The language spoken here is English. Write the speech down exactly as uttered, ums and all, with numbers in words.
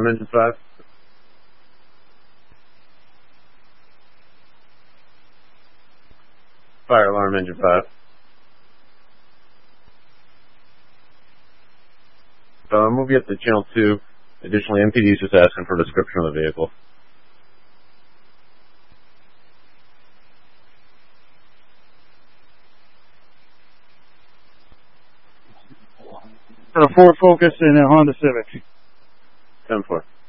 alarm engine five. Fire alarm engine five. Uh, move you up to channel two. Additionally, M P D is just asking for a description of the vehicle. A Ford Focus and a Honda Civic. ten four.